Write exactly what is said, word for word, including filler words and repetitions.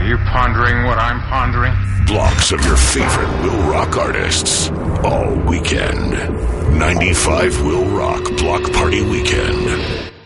you pondering what I'm pondering? Blocks of your favorite Will Rock artists. All weekend. ninety-five Will Rock Block Party Weekend.